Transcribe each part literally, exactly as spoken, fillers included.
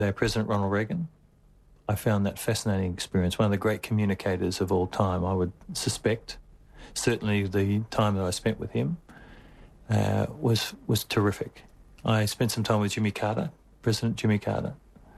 Uh, President Ronald Reagan, I found that fascinating experience, one of the great communicators of all time, I would suspect. Certainly the time that I spent with him uh, was was terrific. I spent some time with Jimmy Carter, President Jimmy Carter,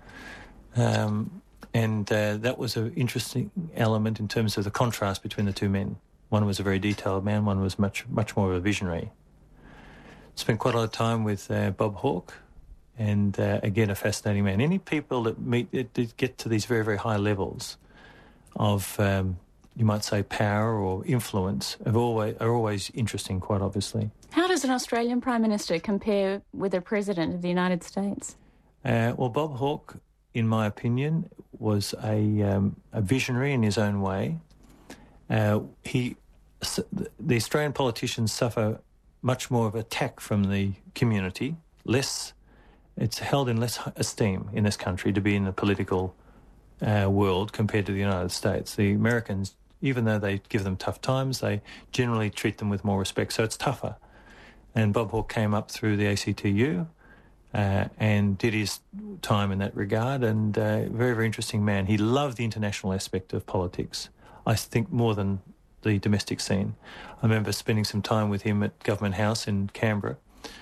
um, and uh, that was an interesting element in terms of the contrast between the two men. One was a very detailed man, one was much much more of a visionary. Spent quite a lot of time with uh, Bob Hawke, and uh, again, a fascinating man. Any people that meet that get to these very, very high levels of, um, you might say, power or influence have always, are always interesting, quite obviously. How does an Australian Prime Minister compare with a President of the United States? Uh, well, Bob Hawke, in my opinion, was a, um, a visionary in his own way. Uh, he, the Australian politicians suffer much more of attack from the community, less... It's held in less esteem in this country to be in the political uh, world compared to the United States. The Americans, even though they give them tough times, they generally treat them with more respect, so it's tougher. And Bob Hawke came up through the A C T U uh, and did his time in that regard, and uh, very, very interesting man. He loved the international aspect of politics, I think, more than the domestic scene. I remember spending some time with him at Government House in Canberra,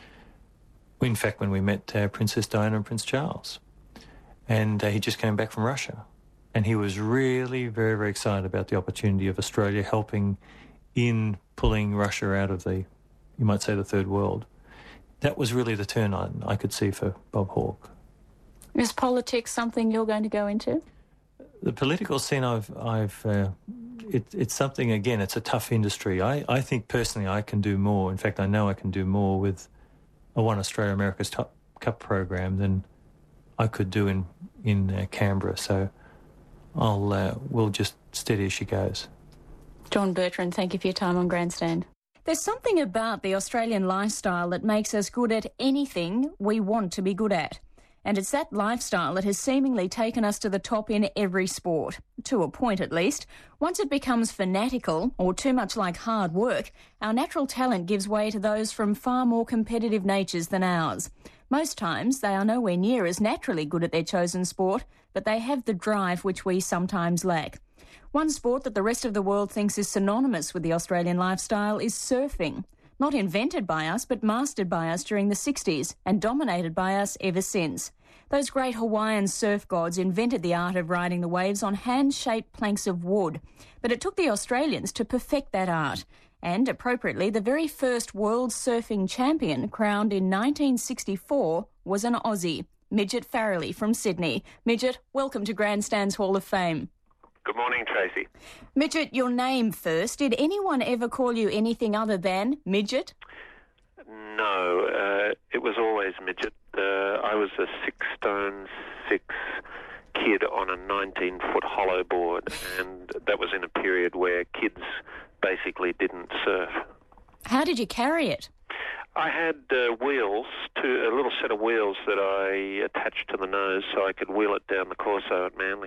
in fact, when we met uh, Princess Diana and Prince Charles. And uh, he just came back from Russia. And he was really very, very excited about the opportunity of Australia helping in pulling Russia out of the, you might say, the third world. That was really the turn on I could see for Bob Hawke. Is politics something you're going to go into? The political scene, I've, I've, uh, it, it's something, again, it's a tough industry. I, I think personally I can do more. In fact, I know I can do more with a One Australia America's Top Cup program than I could do in in uh, Canberra. So I'll uh, we'll just steady as she goes. John Bertrand, thank you for your time on Grandstand. There's something about the Australian lifestyle that makes us good at anything we want to be good at. And it's that lifestyle that has seemingly taken us to the top in every sport, to a point at least. Once it becomes fanatical or too much like hard work, our natural talent gives way to those from far more competitive natures than ours. Most times they are nowhere near as naturally good at their chosen sport, but they have the drive which we sometimes lack. One sport that the rest of the world thinks is synonymous with the Australian lifestyle is surfing. Not invented by us, but mastered by us during the sixties and dominated by us ever since. Those great Hawaiian surf gods invented the art of riding the waves on hand-shaped planks of wood. But it took the Australians to perfect that art. And, appropriately, the very first world surfing champion, crowned in nineteen sixty-four, was an Aussie, Midget Farrelly from Sydney. Midget, welcome to Grandstand's Hall of Fame. Good morning, Tracy. Midget, your name first. Did anyone ever call you anything other than Midget? No, uh, it was always Midget. Uh, I was a six stone six kid on a nineteen foot hollow board, and that was in a period where kids basically didn't surf. How did you carry it? I had uh, wheels, to, a little set of wheels that I attached to the nose so I could wheel it down the Corso at Manly.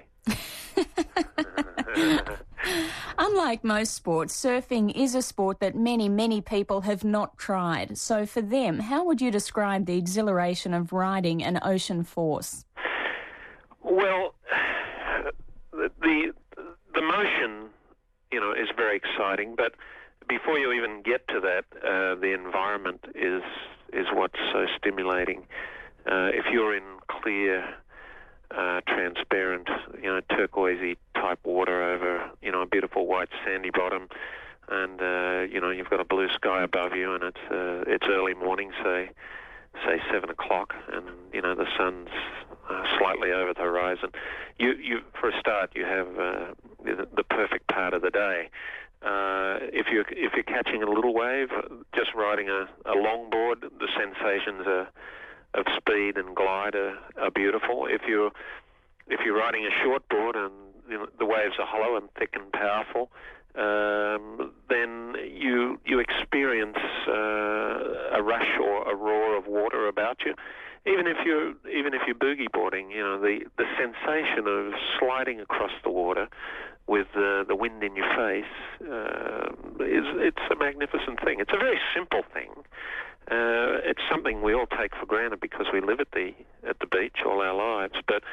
Unlike most sports, surfing is a sport that many, many people have not tried. So for them, how would you describe the exhilaration of riding an ocean force? Well, the the motion, you know, is very exciting, but before you even get to that, uh, the environment is is what's so stimulating. Uh, if you're in clear, uh, transparent, you know, turquoisey type water over, you know, a beautiful white sandy bottom, and uh, you know, you've got a blue sky above you, and it's uh, it's early morning, say say seven o'clock, and you know the sun's uh, slightly over the horizon. You you for a start, you have uh, the, the perfect part of the day. Uh, if you're if you're catching a little wave, just riding a, a longboard, the sensations are, of speed and glide are, are beautiful. If you're if you're riding a short board and you know, the waves are hollow and thick and powerful, um, then you you experience uh, a rush or a roar of water about you, even if you're even if you're boogie boarding, you know, the, the sensation of sliding across the water with the the wind in your face uh, is it's a magnificent thing. It's a very simple thing. Uh, it's something we all take for granted because we live at the at the beach all our lives, but